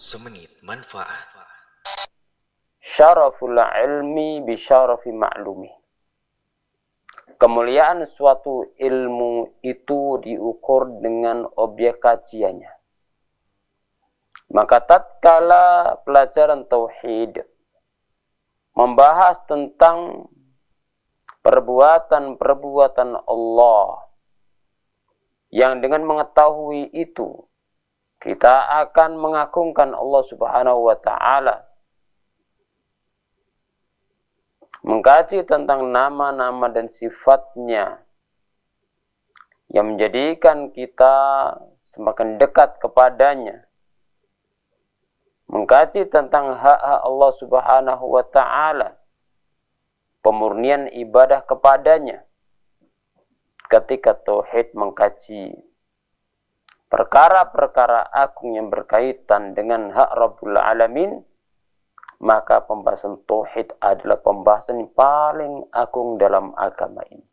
Semenit manfaat. Syaraful ilmi bi syarafi ma'lumi. Kemuliaan suatu ilmu itu diukur dengan objek kajiannya. Maka tatkala pelajaran tauhid membahas tentang perbuatan-perbuatan Allah yang dengan mengetahui itu kita akan mengagungkan Allah Subhanahu wa taala, mengkaji tentang nama-nama dan sifatnya yang menjadikan kita semakin dekat kepadanya, mengkaji tentang hak-hak Allah Subhanahu wa taala, pemurnian ibadah kepadanya. Ketika tauhid mengkaji perkara-perkara agung yang berkaitan dengan hak Rabbul Alamin, maka pembahasan tauhid adalah pembahasan yang paling agung dalam agama ini.